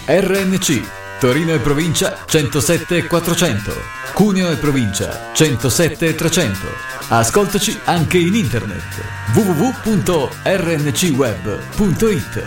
RNC Torino e provincia 107 e 400, Cuneo e provincia 107 e 300. Ascoltaci anche in internet www.rncweb.it.